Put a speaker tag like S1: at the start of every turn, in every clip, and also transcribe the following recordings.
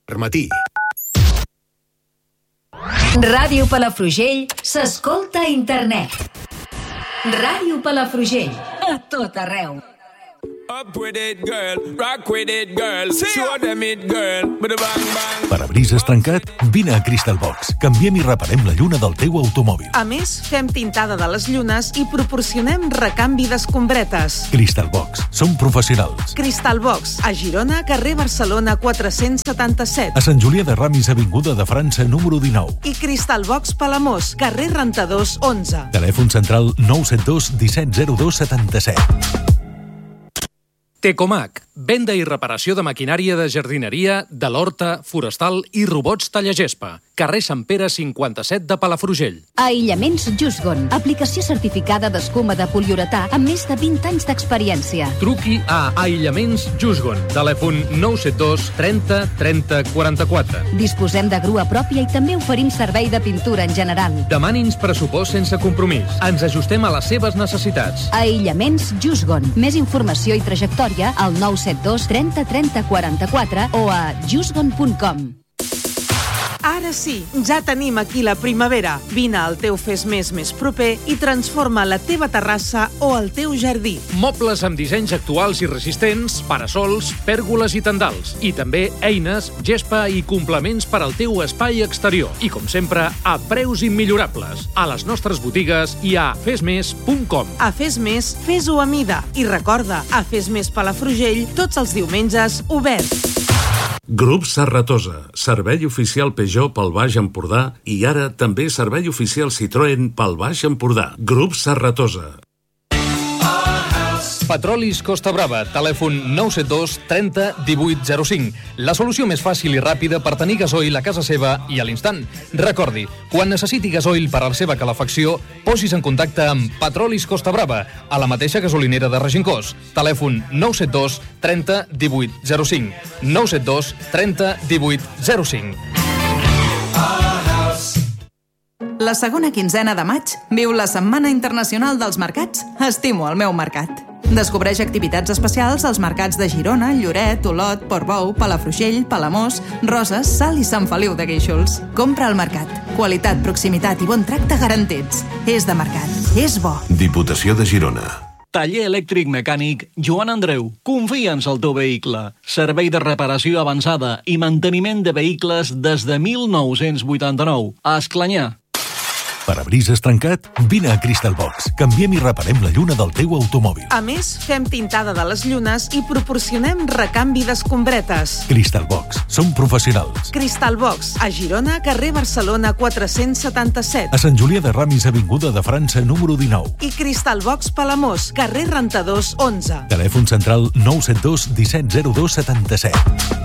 S1: Matí.
S2: Ràdio Palafrugell s'escolta a internet. Ràdio Palafrugell, a tot arreu.
S3: Up with it, girl. Rock with it, girl. Show them it, girl. With a bang, bang.
S4: Parabrises trencat? Vine a Crystal Box. Canviem i reparem la lluna del teu automòbil.
S5: A més, fem tintada de les llunes i proporcionem recanvi d'escombretes.
S4: Crystal Box. Som professionals.
S5: Crystal Box, a Girona, carrer Barcelona 477.
S4: A Sant Julià de Ramis, avinguda de França, número 19.
S5: I Crystal Box Palamós, carrer Rentadors 11.
S4: Telèfon central 972 1702 77.
S6: Tecomac, venda i reparació de maquinària de jardineria, de l'horta, forestal i robots tallagespa. Carrer Sant Pere 57 de Palafrugell.
S2: Aïllaments Jusgon, aplicació certificada d'escuma de poliuretà amb més de 20 anys d'experiència.
S6: Truqui a Aïllaments Jusgon. Telèfon 972 30 30 44.
S2: Disposem de grua pròpia i també oferim servei de pintura en general.
S6: Demani'ns pressupost sense compromís. Ens ajustem a les seves necessitats.
S2: Aïllaments Jusgon. Més informació i trajectòria al 972 30 30 44 o a jusgon.com.
S5: Ara sí, ja tenim aquí la primavera. Vine al teu Fes Més proper i transforma la teva terrassa o el teu jardí.
S6: Mobles amb dissenys actuals i resistents, parasols, pèrgoles i tendals. I també eines, gespa i complements per al teu espai exterior. I com sempre, a preus immillorables. A les nostres botigues i a fesmes.com.
S5: A Fes Més, fes-ho a mida. I recorda, a Fes Més Palafrugell, tots els diumenges, obert.
S7: Grup Serratosa, servei oficial Peugeot pel Baix Empordà i ara també servei oficial Citroën pel Baix Empordà. Grup Serratosa.
S6: Petrolis Costa Brava, telèfon 972 30 18 05. La solució més fàcil i ràpida per tenir gasoil a casa seva i a l'instant. Recordi, quan necessiti gasoil per a la seva calefacció, posis en contacte amb Petrolis Costa Brava, a la mateixa gasolinera de Regencós. Telèfon 972 30 18 05. 972 30 18 05.
S8: La segona quinzena de maig viu la Setmana Internacional dels Mercats Estimo el meu mercat. Descobreix activitats especials als mercats de Girona, Lloret, Olot, Portbou, Palafrugell, Palamós, Roses, Salt i Sant Feliu de Guíxols. Compra al mercat. Qualitat, proximitat i bon tracte garantits. És de mercat. És bo.
S7: Diputació de Girona.
S9: Taller elèctric mecànic Joan Andreu. Confia'ns al teu vehicle. Servei de reparació avançada i manteniment de vehicles des de 1989. A Esclanyà.
S4: Parabrises trencat? Vine a Crystal Box. Canviem i reparem la lluna del teu automòbil.
S5: A més, fem tintada de les llunes i proporcionem recanvi d'escombretes.
S4: Crystal Box. Som professionals.
S5: Crystal Box, a Girona, carrer Barcelona 477.
S4: A Sant Julià de Ramis, avinguda de França, número 19.
S5: I Crystal Box Palamós, carrer Rentadors 11.
S4: Telèfon central 972 1702 77.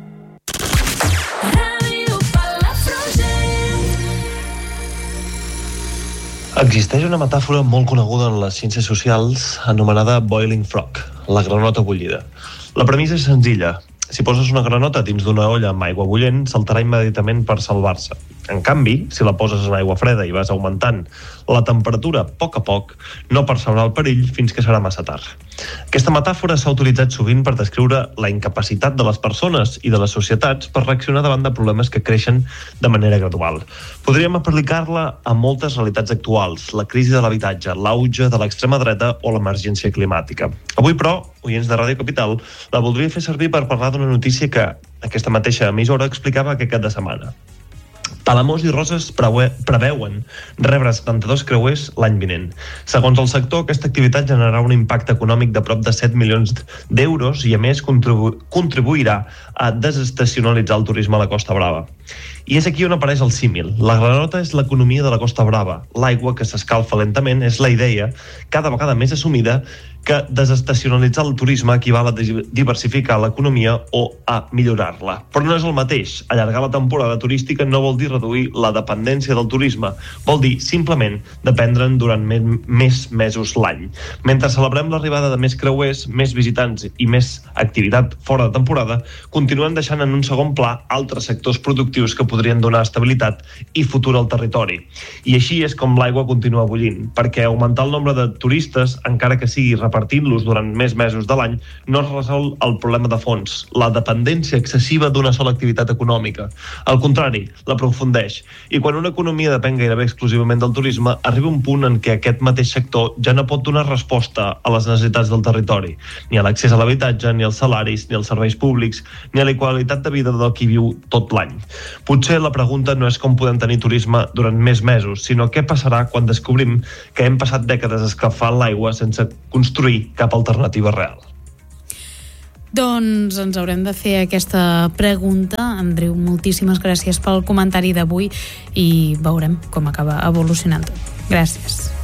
S10: Existeix una metàfora molt coneguda en les ciències socials anomenada boiling frog, la granota bullida. La premissa és senzilla. Si poses una granota dins d'una olla amb aigua bullent, saltarà immediatament per salvar-se. En canvi, si la poses en aigua freda i vas augmentant la temperatura a poc, no percebrà el perill fins que serà massa tard. Aquesta metàfora s'ha utilitzat sovint per descriure la incapacitat de les persones i de les societats per reaccionar davant de problemes que creixen de manera gradual. Podríem aplicar-la a moltes realitats actuals, la crisi de l'habitatge, l'auge de l'extrema dreta o l'emergència climàtica. Avui, però, oients de Ràdio Capital, la voldria fer servir per parlar d'una notícia que aquesta mateixa emissora explicava aquest cap de setmana. Palamós i Roses preveuen rebre 72 creuers l'any vinent. Segons el sector, aquesta activitat generarà un impacte econòmic de prop de 7 milions d'euros i, a més, contribuirà a desestacionalitzar el turisme a la Costa Brava. I és aquí on apareix el símil. La granota és l'economia de la Costa Brava. L'aigua que s'escalfa lentament és la idea, cada vegada més assumida, que desestacionalitzar el turisme equival a diversificar l'economia o a millorar-la. Però no és el mateix. Allargar la temporada turística no vol dir reduir la dependència del turisme. Vol dir, simplement, dependre'n durant més mesos l'any. Mentre celebrem l'arribada de més creuers, més visitants i més activitat fora de temporada, continuem deixant en un segon pla altres sectors productius progressius que podrien donar estabilitat i futur al territori. I així és com l'aigua continua bullint, perquè augmentar el nombre de turistes, encara que sigui repartint-los durant més mesos de l'any, no es resol el problema de fons, la dependència excessiva d'una sola activitat econòmica. Al contrari, l'aprofundeix. I quan una economia depèn gairebé exclusivament del turisme, arriba un punt en què aquest mateix sector ja no pot donar resposta a les necessitats del territori, ni a l'accés a l'habitatge, ni als salaris, ni als serveis públics, ni a la qualitat de vida del qui viu tot l'any. Potser la pregunta no és com podem tenir turisme durant més mesos, sinó què passarà quan descobrim que hem passat dècades escalfant l'aigua sense construir cap alternativa real.
S1: Doncs ens haurem de fer aquesta pregunta. Andreu, moltíssimes gràcies pel comentari d'avui i veurem com acaba evolucionant tot. Gràcies.